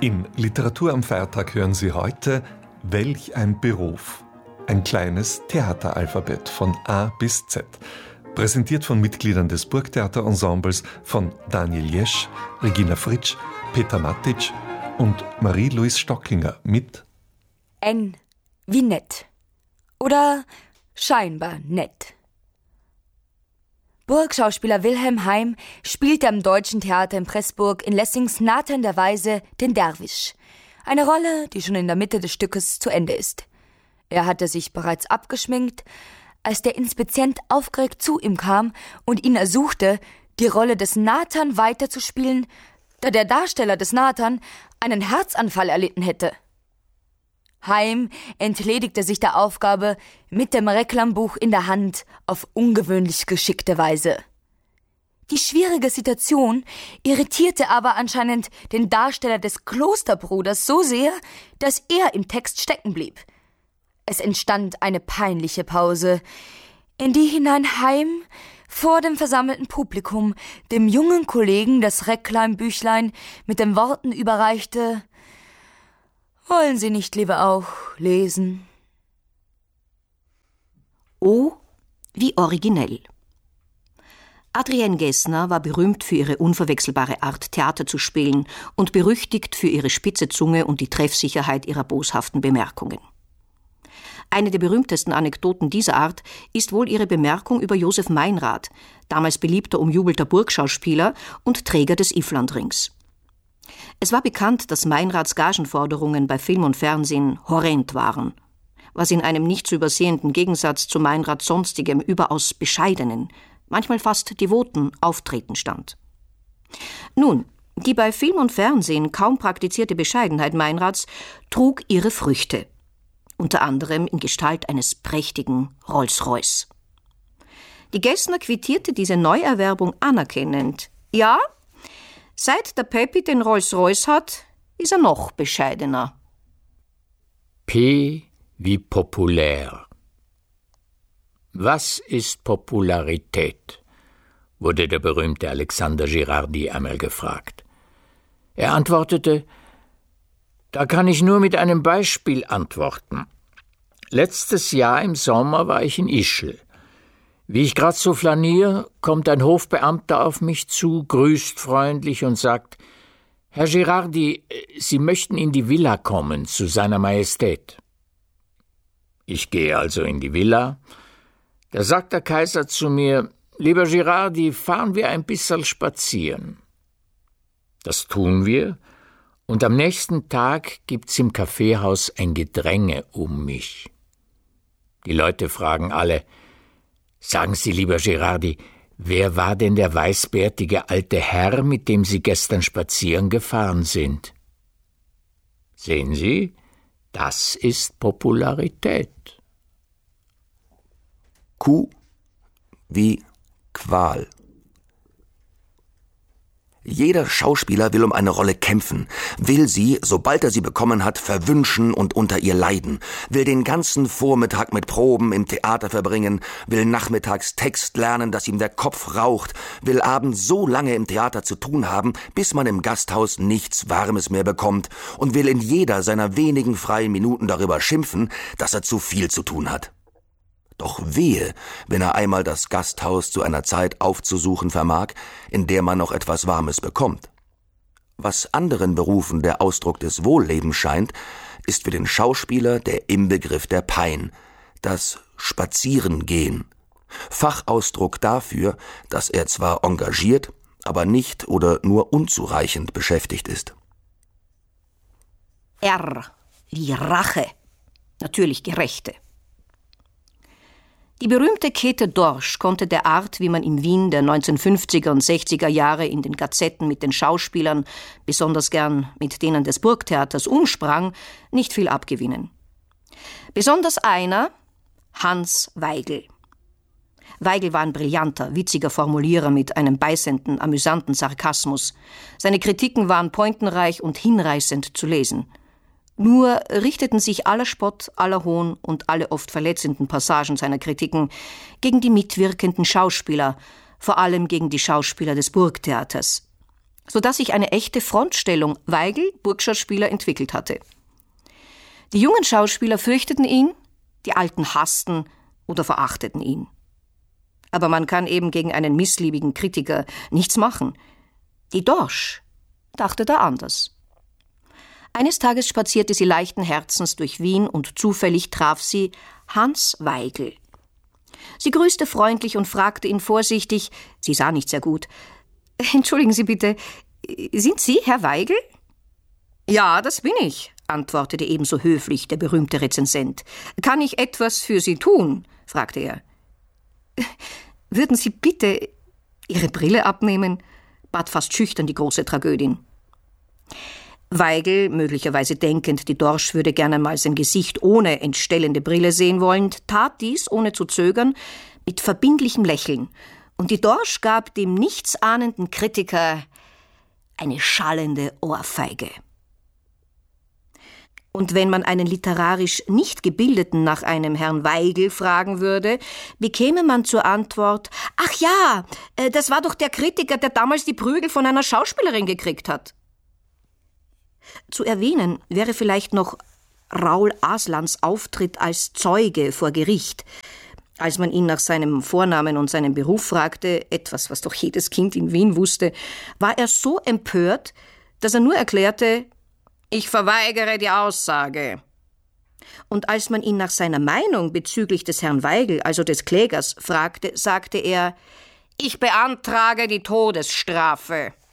In Literatur am Feiertag hören Sie heute Welch ein Beruf? Ein kleines Theateralphabet von A bis Z. Präsentiert von Mitgliedern des Burgtheaterensembles von Daniel Jesch, Regina Fritsch, Peter Matic und Marie-Louise Stockinger mit N wie nett. Oder scheinbar nett. Burgschauspieler Wilhelm Heim spielte am Deutschen Theater in Pressburg in Lessings Nathan der Weise den Derwisch. Eine Rolle, die schon in der Mitte des Stückes zu Ende ist. Er hatte sich bereits abgeschminkt, als der Inspizient aufgeregt zu ihm kam und ihn ersuchte, die Rolle des Nathan weiterzuspielen, da der Darsteller des Nathan einen Herzanfall erlitten hätte. Heim entledigte sich der Aufgabe mit dem Reklambuch in der Hand auf ungewöhnlich geschickte Weise. Die schwierige Situation irritierte aber anscheinend den Darsteller des Klosterbruders so sehr, dass er im Text stecken blieb. Es entstand eine peinliche Pause, in die hinein Heim vor dem versammelten Publikum dem jungen Kollegen das Reklambüchlein mit den Worten überreichte: Wollen Sie nicht lieber auch lesen? O wie originell. Adrienne Gessner war berühmt für ihre unverwechselbare Art, Theater zu spielen und berüchtigt für ihre spitze Zunge und die Treffsicherheit ihrer boshaften Bemerkungen. Eine der berühmtesten Anekdoten dieser Art ist wohl ihre Bemerkung über Josef Meinrad, damals beliebter umjubelter Burgschauspieler und Träger des Ifflandrings. Es war bekannt, dass Meinrads Gagenforderungen bei Film und Fernsehen horrend waren, was in einem nicht zu übersehenden Gegensatz zu Meinrads sonstigem überaus bescheidenen, manchmal fast devoten Auftreten stand. Nun, die bei Film und Fernsehen kaum praktizierte Bescheidenheit Meinrads trug ihre Früchte, unter anderem in Gestalt eines prächtigen Rolls-Royce. Die Gessner quittierte diese Neuerwerbung anerkennend. Ja, seit der Peppi den Rolls-Royce hat, ist er noch bescheidener. P wie populär. Was ist Popularität? Wurde der berühmte Alexander Girardi einmal gefragt. Er antwortete: Da kann ich nur mit einem Beispiel antworten. Letztes Jahr im Sommer war ich in Ischl. Wie ich grad so flaniere, kommt ein Hofbeamter auf mich zu, grüßt freundlich und sagt: Herr Girardi, Sie möchten in die Villa kommen, zu seiner Majestät. Ich gehe also in die Villa. Da sagt der Kaiser zu mir: Lieber Girardi, fahren wir ein bisserl spazieren. Das tun wir, und am nächsten Tag gibt's im Kaffeehaus ein Gedränge um mich. Die Leute fragen alle: Sagen Sie, lieber Girardi, wer war denn der weißbärtige alte Herr, mit dem Sie gestern spazieren gefahren sind? Sehen Sie, das ist Popularität. Q wie Qual. Jeder Schauspieler will um eine Rolle kämpfen, will sie, sobald er sie bekommen hat, verwünschen und unter ihr leiden, will den ganzen Vormittag mit Proben im Theater verbringen, will nachmittags Text lernen, dass ihm der Kopf raucht, will abends so lange im Theater zu tun haben, bis man im Gasthaus nichts Warmes mehr bekommt und will in jeder seiner wenigen freien Minuten darüber schimpfen, dass er zu viel zu tun hat. Doch wehe, wenn er einmal das Gasthaus zu einer Zeit aufzusuchen vermag, in der man noch etwas Warmes bekommt. Was anderen Berufen der Ausdruck des Wohllebens scheint, ist für den Schauspieler der Inbegriff der Pein, das Spazierengehen. Fachausdruck dafür, dass er zwar engagiert, aber nicht oder nur unzureichend beschäftigt ist. R wie Rache, natürlich Gerechte. Die berühmte Käthe Dorsch konnte der Art, wie man in Wien der 1950er und 60er Jahre in den Gazetten mit den Schauspielern, besonders gern mit denen des Burgtheaters, umsprang, nicht viel abgewinnen. Besonders einer, Hans Weigel. Weigel war ein brillanter, witziger Formulierer mit einem beißenden, amüsanten Sarkasmus. Seine Kritiken waren pointenreich und hinreißend zu lesen. Nur richteten sich aller Spott, aller Hohn und alle oft verletzenden Passagen seiner Kritiken gegen die mitwirkenden Schauspieler, vor allem gegen die Schauspieler des Burgtheaters. sodass sich eine echte Frontstellung Weigl-Burgschauspieler entwickelt hatte. Die jungen Schauspieler fürchteten ihn, die Alten hassten oder verachteten ihn. Aber man kann eben gegen einen missliebigen Kritiker nichts machen. Die Dorsch dachte da anders. Eines Tages spazierte sie leichten Herzens durch Wien und zufällig traf sie Hans Weigl. Sie grüßte freundlich und fragte ihn vorsichtig, sie sah nicht sehr gut: »Entschuldigen Sie bitte, sind Sie Herr Weigl?« »Ja, das bin ich«, antwortete ebenso höflich der berühmte Rezensent. »Kann ich etwas für Sie tun?« fragte er. »Würden Sie bitte Ihre Brille abnehmen?« bat fast schüchtern die große Tragödin. Weigl, möglicherweise denkend, die Dorsch würde gern einmal sein Gesicht ohne entstellende Brille sehen wollen, tat dies, ohne zu zögern, mit verbindlichem Lächeln, und die Dorsch gab dem nichtsahnenden Kritiker eine schallende Ohrfeige. Und wenn man einen literarisch nicht Gebildeten nach einem Herrn Weigl fragen würde, bekäme man zur Antwort: »Ach ja, das war doch der Kritiker, der damals die Prügel von einer Schauspielerin gekriegt hat.« Zu erwähnen wäre vielleicht noch Raoul Aslans Auftritt als Zeuge vor Gericht. Als man ihn nach seinem Vornamen und seinem Beruf fragte, etwas, was doch jedes Kind in Wien wusste, war er so empört, dass er nur erklärte: »Ich verweigere die Aussage.« Und als man ihn nach seiner Meinung bezüglich des Herrn Weigl, also des Klägers, fragte, sagte er: »Ich beantrage die Todesstrafe.«